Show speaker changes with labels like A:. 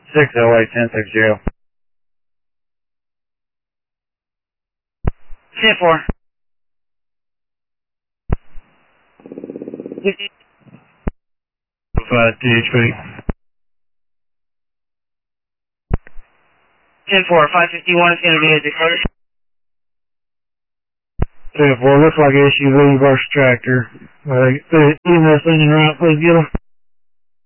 A: 608 1060.
B: 10-4.
A: 5 THP.
B: 10-4, 551 is going to be a Dakota.
A: 10-4, looks like SUV versus tractor. EMS in and right, please get them.